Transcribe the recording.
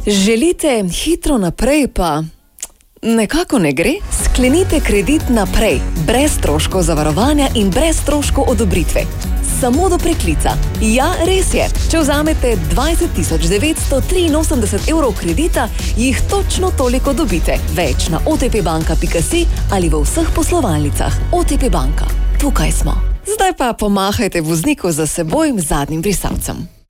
Želite hitro naprej, pa nekako ne gre? Sklenite kredit naprej, brez stroškov zavarovanja in brez stroškov odobritve. Samo do preklica. Ja, res je. Če vzamete 20.983 evrov kredita, jih točno toliko dobite. Več na otpbanka.si ali v vseh poslovalnicah. OTP banka. Tukaj smo. Zdaj pa pomahajte vozniku za seboj zadnjim brisalcem.